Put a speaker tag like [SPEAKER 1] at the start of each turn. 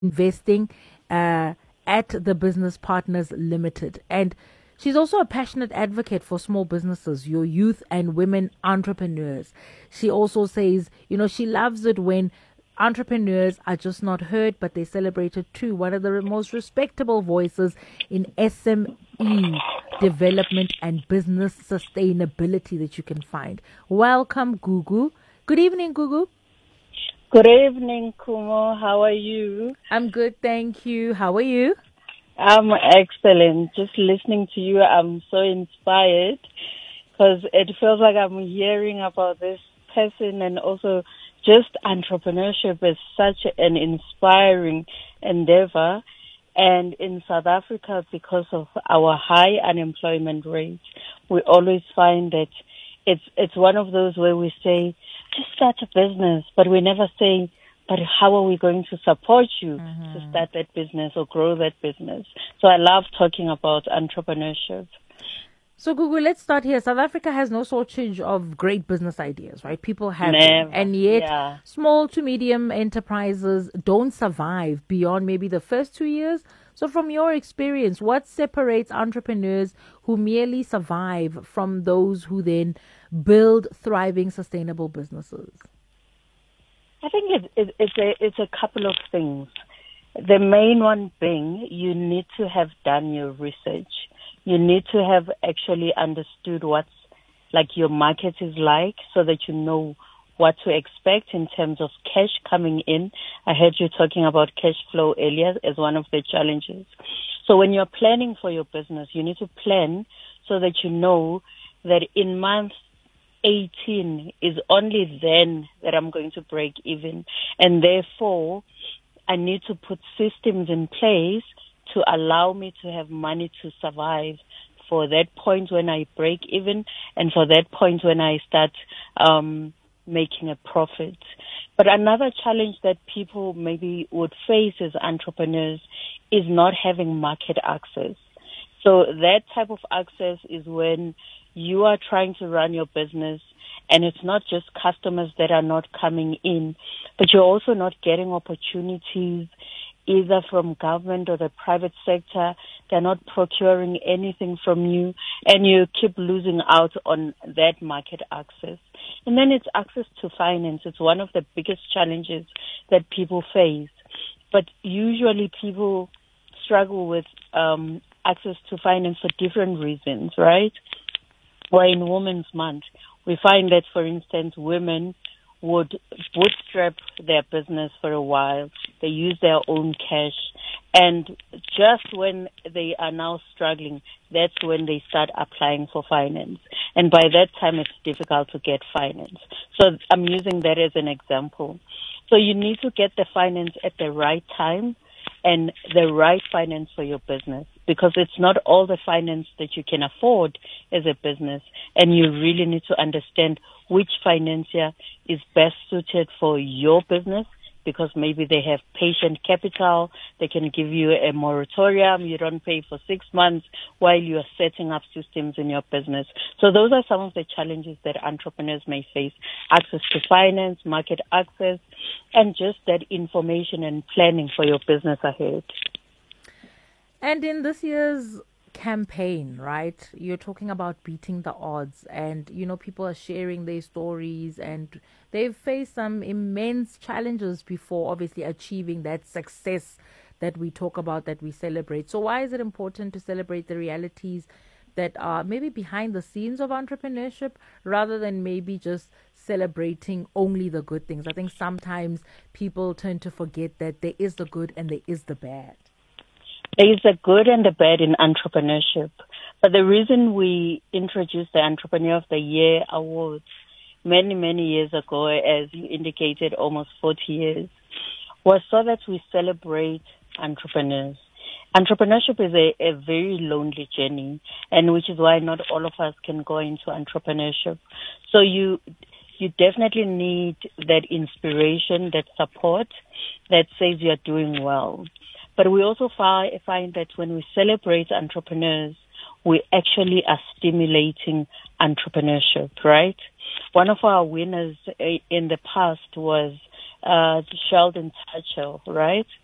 [SPEAKER 1] investing at the Business Partners Limited. And she's also a passionate advocate for small businesses, your youth and women entrepreneurs. She also says, she loves it when entrepreneurs are just not heard, but they're celebrated too. One of the most respectable voices in SME development and business sustainability that you can find. Welcome, Gugu. Good evening, Gugu.
[SPEAKER 2] Good evening, Kumo. How are you?
[SPEAKER 1] I'm good, thank you. How are you?
[SPEAKER 2] I'm excellent. Just listening to you, I'm so inspired because it feels like I'm hearing about this person, and also just entrepreneurship is such an inspiring endeavor. And in South Africa, because of our high unemployment rate, we always find that it's one of those where we say, just start a business, but we never say, but how are we going to support you to start that business or grow that business? So I love talking about entrepreneurship.
[SPEAKER 1] So, Gugu, let's start here. South Africa has no shortage of great business ideas, right? People have
[SPEAKER 2] Never.
[SPEAKER 1] them. And yet,
[SPEAKER 2] Yeah.
[SPEAKER 1] small to medium enterprises don't survive beyond maybe the first 2 years. So, from your experience, what separates entrepreneurs who merely survive from those who then build thriving, sustainable businesses?
[SPEAKER 2] I think it's a couple of things. The main one being you need to have done your research. You need to have actually understood what's like your market is like, so that you know what to expect in terms of cash coming in. I heard you talking about cash flow earlier as one of the challenges. So when you're planning for your business, you need to plan so that you know that in month 18 is only then that I'm going to break even. And therefore, I need to put systems in place to allow me to have money to survive for that point when I break even, and for that point when I start making a profit. But another challenge that people maybe would face as entrepreneurs is not having market access. So that type of access is when you are trying to run your business, and it's not just customers that are not coming in, but you're also not getting opportunities either from government or the private sector. They're not procuring anything from you, and you keep losing out on that market access. And then it's access to finance. It's one of the biggest challenges that people face. But usually people struggle with access to finance for different reasons, right? Or in Women's Month, we find that, for instance, women would bootstrap their business for a while. They use their own cash. And just when they are now struggling, that's when they start applying for finance. And by that time, it's difficult to get finance. So I'm using that as an example. So you need to get the finance at the right time and the right finance for your business, because it's not all the finance that you can afford as a business, and you really need to understand which financier is best suited for your business, because maybe they have patient capital, they can give you a moratorium, you don't pay for 6 months while you are setting up systems in your business. So those are some of the challenges that entrepreneurs may face: access to finance, market access, and just that information and planning for your business ahead.
[SPEAKER 1] And in this year's campaign, right, you're talking about beating the odds, and people are sharing their stories, and they've faced some immense challenges before obviously achieving that success that we talk about, that we celebrate. So why is it important to celebrate the realities that are maybe behind the scenes of entrepreneurship, rather than maybe just celebrating only the good things? I think sometimes people tend to forget that there is the good and there is the bad.
[SPEAKER 2] There is a good and a bad in entrepreneurship. But the reason we introduced the Entrepreneur of the Year Awards many, many years ago, as you indicated, almost 40 years, was so that we celebrate entrepreneurs. Entrepreneurship is a very lonely journey, and which is why not all of us can go into entrepreneurship. So you definitely need that inspiration, that support that says you're doing well. But we also find that when we celebrate entrepreneurs, we actually are stimulating entrepreneurship, right? One of our winners in the past was Sheldon Tatchell, right?